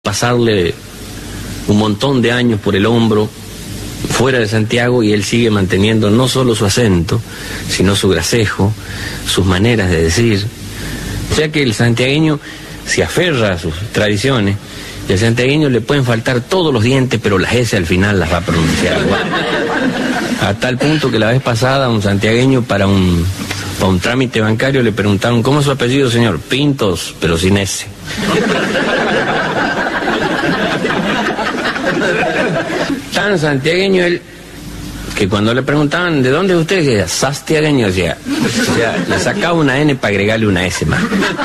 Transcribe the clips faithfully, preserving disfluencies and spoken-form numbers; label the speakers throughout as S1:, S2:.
S1: pasarle un montón de años por el hombro fuera de Santiago y él sigue manteniendo no solo su acento, sino su gracejo, sus maneras de decir. O sea que el santiagueño se aferra a sus tradiciones y al santiagueño le pueden faltar todos los dientes, pero las S al final las va a pronunciar igual. A tal punto que la vez pasada un santiagueño para un, para un trámite bancario le preguntaron: ¿cómo es su apellido, señor? Pintos, pero sin S. Tan santiagueño él que cuando le preguntaban ¿de dónde es usted? Decía sastiagueño, decía. O sea, le sacaba una N para agregarle una S más.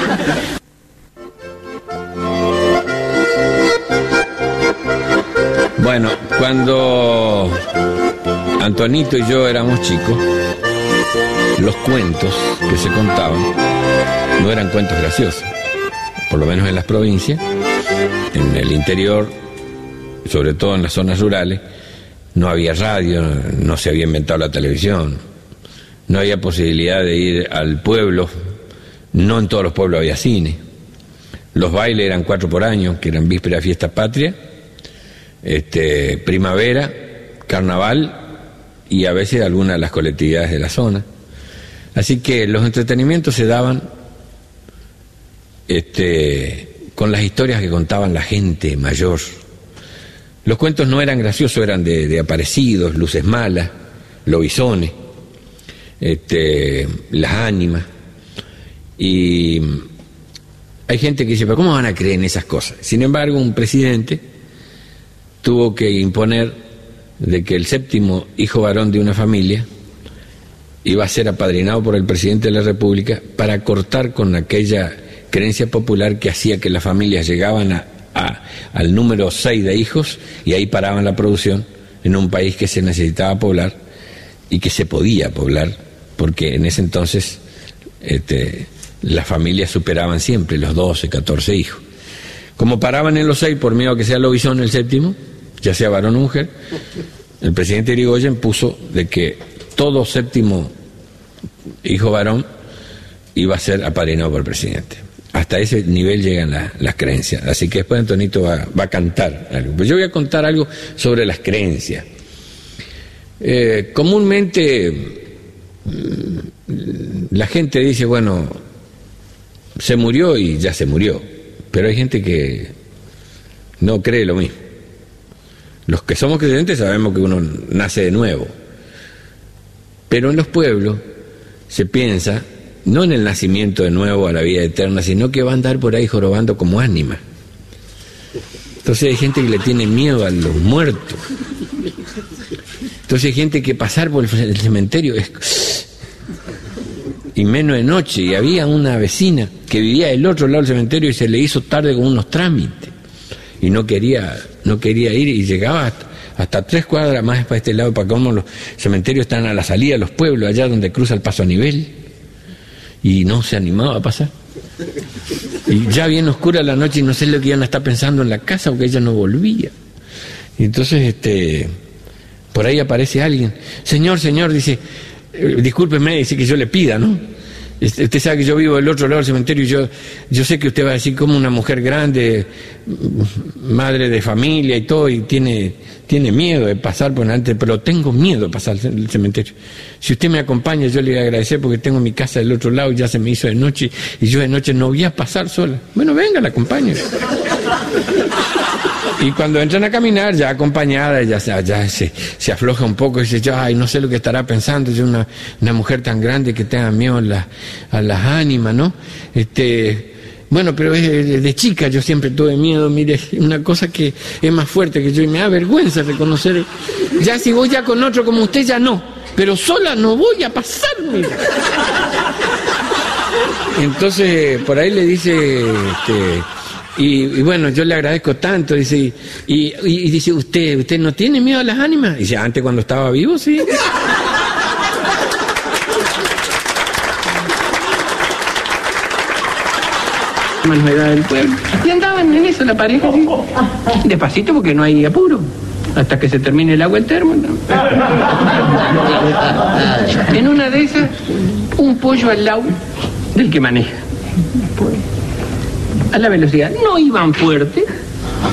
S1: Bueno, cuando Antonito y yo éramos chicos, los cuentos que se contaban no eran cuentos graciosos, por lo menos en las provincias. En el interior, sobre todo en las zonas rurales, no había radio, no se había inventado la televisión, no había posibilidad de ir al pueblo, no en todos los pueblos había cine. Los bailes eran cuatro por año, que eran víspera de fiesta patria, este, primavera, carnaval y a veces algunas de las colectividades de la zona. Así que los entretenimientos se daban este, con las historias que contaban la gente mayor. Los cuentos no eran graciosos, eran de, de aparecidos, luces malas, lobisones, este, las ánimas. Y hay gente que dice, pero ¿cómo van a creer en esas cosas? Sin embargo, un presidente tuvo que imponer de que el séptimo hijo varón de una familia iba a ser apadrinado por el presidente de la República para cortar con aquella creencia popular que hacía que las familias llegaban a, a, al número seis de hijos y ahí paraban la producción en un país que se necesitaba poblar y que se podía poblar, porque en ese entonces este, las familias superaban siempre los doce, catorce hijos. Como paraban en los seis por miedo a que sea lobizón el séptimo, ya sea varón o mujer, el presidente Irigoyen puso de que todo séptimo hijo varón iba a ser apadrinado por el presidente. Hasta ese nivel llegan la, las creencias. Así que después Antonito va, va a cantar algo. Pues yo voy a contar algo sobre las creencias. Eh, comúnmente la gente dice, bueno, se murió y ya se murió. Pero hay gente que no cree lo mismo. Los que somos creyentes sabemos que uno nace de nuevo. Pero en los pueblos se piensa, no en el nacimiento de nuevo a la vida eterna, sino que va a andar por ahí jorobando como ánima. Entonces hay gente que le tiene miedo a los muertos. Entonces hay gente que pasar por el cementerio es... y menos de noche. Y había una vecina que vivía del otro lado del cementerio y se le hizo tarde con unos trámites. Y no quería, no quería ir y llegaba hasta, hasta tres cuadras más para este lado, para como los cementerios están a la salida de los pueblos, allá donde cruza el paso a nivel. Y no se animaba a pasar. Y ya bien oscura la noche y no sé lo que iban a estar pensando en la casa porque ella no volvía. Y entonces este por ahí aparece alguien. Señor, señor, dice, eh, discúlpeme, dice que yo le pida, ¿no? Este, usted sabe que yo vivo del otro lado del cementerio y yo, yo sé que usted va a decir como una mujer grande, madre de familia y todo, y tiene, tiene miedo de pasar por delante, pero tengo miedo de pasar el cementerio. Si usted me acompaña, yo le voy a agradecer porque tengo mi casa del otro lado y ya se me hizo de noche y yo de noche no voy a pasar sola. Bueno, venga, la acompaño. Y cuando entran a caminar, ya acompañada, ya, ya se, se afloja un poco y dice, yo, ay, no sé lo que estará pensando, yo una, una mujer tan grande que tenga miedo a, la, a las ánimas, ¿no? Este, bueno, pero de, de chica yo siempre tuve miedo, mire, una cosa que es más fuerte que yo y me da vergüenza reconocer. Ya si voy ya con otro como usted, ya no, pero sola no voy a pasar, mire. Entonces, por ahí le dice... Este, Y, y bueno, yo le agradezco tanto, dice, y, y, y dice, ¿usted usted no tiene miedo a las ánimas? Dice, antes cuando estaba vivo, sí. Manualidad del pueblo. Y andaban en eso la pareja, ¿sí? Despacito porque no hay apuro, hasta que se termine el agua el termo, ¿no? En una de esas, un pollo al lado del que maneja. A la velocidad, no iban fuerte,